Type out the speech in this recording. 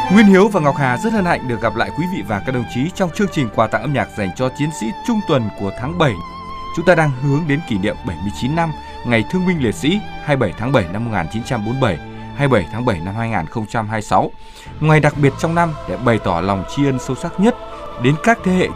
Nguyên Hiếu và Ngọc Hà rất hân hạnh được gặp lại quý vị và các đồng chí trong chương trình quà tặng âm nhạc dành cho chiến sĩ trung tuần của tháng 7. Chúng ta đang hướng đến kỷ niệm 79 năm Ngày Thương binh Liệt sĩ 27 tháng 7 năm 1947, 27 tháng 7 năm 2026. Ngày đặc biệt trong năm để bày tỏ lòng tri ân sâu sắc nhất đến các thế hệ